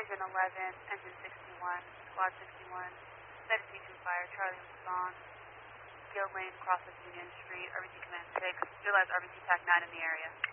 Engine 11, Engine 61, Squad 61, Meditation Fire, Charlie Luzon, Guild Lane, crosses Union Street, RBC Command 6. Utilize RBC TAC 9 in the area.